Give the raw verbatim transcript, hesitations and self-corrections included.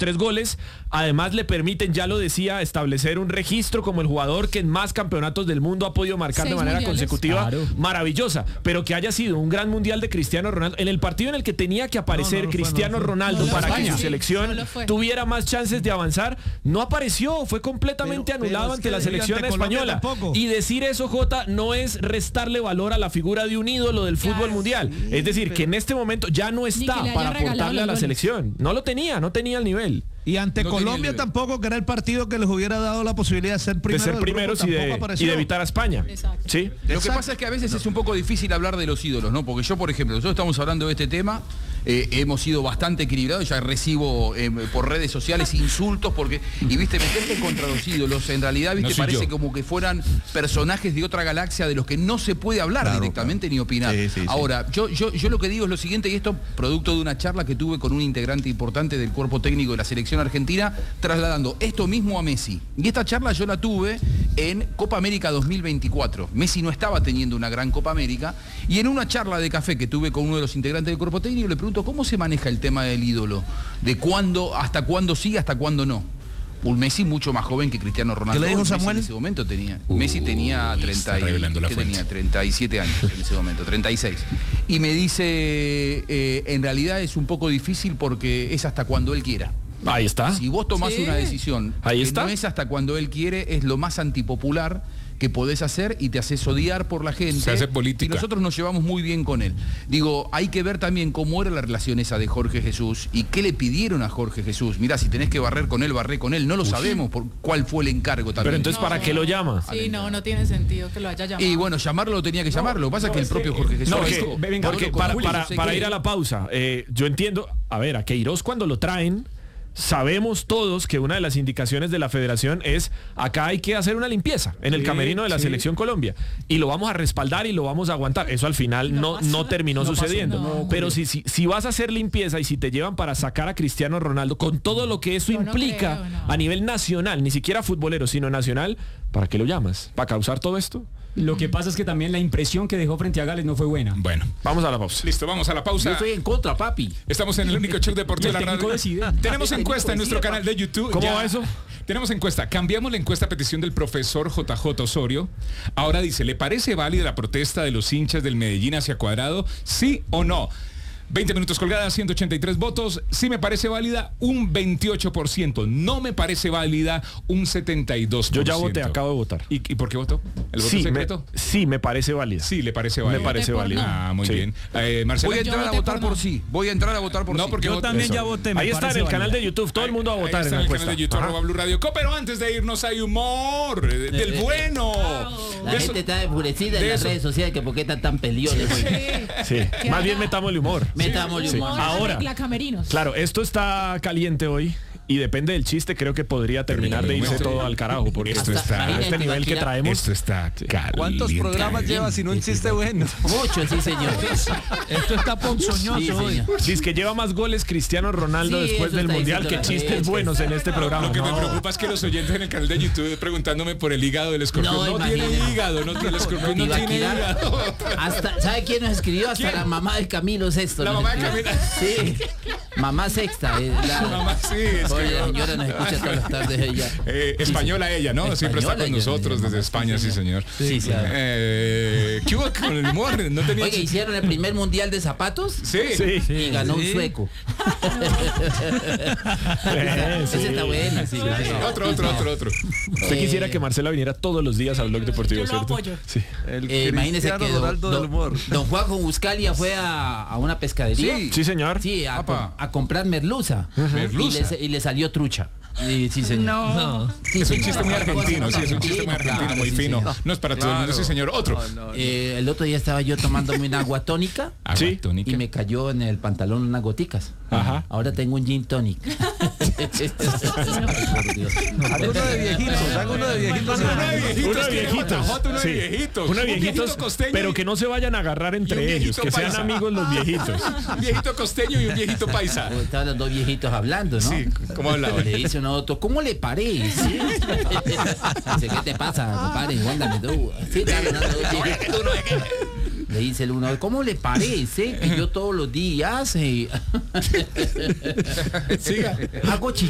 tres goles. Además le permiten, ya lo decía, establecer un registro como el jugador que en más campeonatos del mundo ha podido marcar Seis de manera mundiales. consecutiva. Claro. Maravillosa. Pero que haya sido un gran mundial de Cristiano Ronaldo. En el partido en el que tenía que aparecer No, no lo fue, Cristiano no lo fue. Ronaldo No lo para fue. que su Sí, selección no lo fue. tuviera más chances de avanzar, no apareció. Fue completamente Pero- anulado pero es ante que la ante selección Colombia española. tampoco. Y decir eso, Jota, no es restarle valor a la figura de un ídolo del fútbol Claro. mundial. Sí, es decir, que pero- en este momento ya no que está le haya para regalado aportarle a los la goles. selección. No lo tenía, no tenía el nivel. Y ante No tenía Colombia nivel. tampoco, que era el partido que les hubiera dado la posibilidad de ser De primero. ser del grupo, primeros y de, tampoco y apareció. de evitar a España. Exacto. Sí. Lo que Exacto. pasa es que a veces es un poco difícil hablar de los ídolos, ¿no? Porque yo, por ejemplo, nosotros estamos hablando de este tema, eh, hemos sido bastante equilibrados, ya recibo eh, por redes sociales insultos, porque, y viste, meterte contra los ídolos, en realidad, viste, No soy parece yo. como que fueran personajes de otra galaxia de los que no se puede hablar Claro, directamente ni opinar. Sí, sí, sí. Ahora, yo, yo, yo lo que digo es lo siguiente, y esto producto de una charla que tuve con un integrante importante del cuerpo técnico de la selección argentina, trasladando esto mismo a Messi. Y esta charla yo la tuve en Copa América dos mil veinticuatro. Messi no estaba teniendo una gran Copa América, y en una charla de café que tuve con uno de los integrantes del cuerpo técnico le pregunto cómo se maneja el tema del ídolo, de cuándo, hasta cuándo sí, hasta cuándo no. Un Messi mucho más joven que Cristiano Ronaldo. ¿Qué le dijo Messi Samuel? En ese momento tenía. Messi tenía Uy, treinta está y, revelando la ¿qué fuente. tenía? treinta y siete años en ese momento, treinta y seis. Y me dice, eh, en realidad es un poco difícil porque es hasta cuando él quiera. Ahí está. Si vos tomás Sí. una decisión Ahí que está. no es hasta cuando él quiere, es lo más antipopular que podés hacer y te haces odiar por la gente. Se hace política. Y nosotros nos llevamos muy bien con él. Digo, hay que ver también cómo era la relación esa de Jorge Jesús y qué le pidieron a Jorge Jesús. Mirá, si tenés que barrer con él, barré con él. No lo sabemos por cuál fue el encargo también. Pero entonces, ¿para qué lo llama? Sí, no, no tiene sentido que lo haya llamado. Y bueno, llamarlo tenía que llamarlo. Lo que pasa es que el propio Jorge Jesús... No, lo que- dijo. venga, porque Con para, Julio, para- sé para que- ir a la pausa, eh, yo entiendo, a ver, a Queiroz cuando lo traen, sabemos todos que una de las indicaciones de la federación es acá hay que hacer una limpieza en el Sí, camerino de la sí. selección Colombia y lo vamos a respaldar y lo vamos a aguantar. Eso al final no, No no, pasó. terminó No pasó, sucediendo. no Pero si, si, si vas a hacer limpieza y si te llevan para sacar a Cristiano Ronaldo con todo lo que eso Yo no implica creo, no. a nivel nacional, ni siquiera futbolero, sino nacional, ¿para qué lo llamas? ¿Para causar todo esto? Lo que pasa es que también la impresión que dejó frente a Gales no fue buena. Bueno, Vamos a la pausa. listo, vamos a la pausa. Yo estoy en contra, papi. Estamos en el único show deportivo Y de el la técnico radio. decide. Tenemos El encuesta en técnico nuestro decide, canal de YouTube. ¿Cómo Ya. va eso? Tenemos encuesta. Cambiamos la encuesta a petición del profesor J J Osorio. Ahora dice, ¿le parece válida la protesta de los hinchas del Medellín hacia Cuadrado? ¿Sí o no? veinte minutos colgadas, ciento ochenta y tres votos. Sí me parece válida, un veintiocho por ciento. No me parece válida, un setenta y dos por Yo ciento. ya voté, acabo de votar. ¿Y, y por qué votó? ¿El voto Sí me, secreto? sí, me parece válida. Sí, le parece válida. Me parece Voté por válida. no. Ah, muy Sí. bien. Eh, Marcela. Voy a Yo entrar a voté votar por por no. sí. Voy a entrar a votar por No, sí. porque Yo vot- también Eso. ya voté. me Ahí está en parece el canal válida. de YouTube. Todo el mundo va a Ahí votar está en la el encuesta. canal de YouTube, Ajá. arroba Blue Radio Co, pero antes de irnos hay humor, eh, del bueno. La De eso- gente está enfurecida de en las eso- redes sociales que por qué están tan peleones. Sí. Que Más haga- bien metámosle humor. Metámosle Sí. humor. Ahora, La camerinos. claro, esto está caliente hoy y depende del chiste, creo que podría terminar de irse Esto- todo al carajo, porque esto hasta- está- a este nivel que traemos. Esto está caliente. ¿Cuántos programas lleva sin un chiste bueno? Mucho, sí, señor. Esto está ponzoñoso Sí, hoy. señor. Dice que lleva más goles Cristiano Ronaldo Sí, después eso del está Mundial que diciendo la chistes gente. buenos en este programa. Lo que me No. preocupa es que los oyentes en el canal de YouTube preguntándome por el hígado del escorpión. No, No, tiene imagínate. hígado, no tiene el escorpión, no Iba a tiene tirar- hígado. Hasta, ¿sabe quién nos escribió? Hasta ¿Quién? la mamá de Camilo Sexto. La nos mamá de escribió. Camilo. Sí. Mamá Sexta. eh, la, Mamá, sí, es Oye, que la yo- señora nos escucha todas las tardes ella. Eh, española ella, ¿no? Siempre está Española con ella, nosotros sí, desde sí, España, sí, señor. Sí, claro. Eh, ¿Qué hubo con el humor? No tenía Oye, ¿hicieron el primer mundial de zapatos? Sí. Sí. Y ganó un Sí. sueco. Eh, sí. Ese está bueno, sí. Otro, otro, otro, otro. Usted quisiera que Marcela viniera todos los días al Blog Deportivo, Yo lo ¿cierto? apoyo. Sí. El Eh, imagínese Cristiano que don, Ronaldo del don- humor. don Juanjo Buscalia fue a, a una pescadería. Sí. Sí, señor. Sí, a, Apa. a comprar merluza. Merluza. Y, le, y le salió trucha. Y, sí, señor. No. Sí, Es un señor. chiste muy argentino, sí, es un chiste muy argentino, Claro, muy sí, fino. señor. No es para todo el mundo, sí, señor. Otro. Eh, el otro día estaba yo tomándome una agua tónica Agua Sí. tónica. y me cayó en el pantalón unas goticas. Ajá. Ahora tengo un gin tonic. Por Dios. Haga uno de viejitos, haga uno de viejitos. Uno de viejitos. Uno de quiere viejitos. Guanajuato, Uno de Sí. viejitos. Uno de Un viejitos, viejito costeño pero y- que no se vayan a agarrar y un entre ellos, viejito que sean paisa. amigos los viejitos. Un viejito costeño y un viejito paisa. Como estaban los dos viejitos hablando, ¿no? Sí, ¿cómo hablaban? Le dice uno a otro, ¿cómo le parece? Dice, ¿qué te pasa, compadre? Cuéntame tú. Sí, está hablando dos viejitos. Le dice el uno, ¿cómo le parece que yo todos los días eh, Siga. hago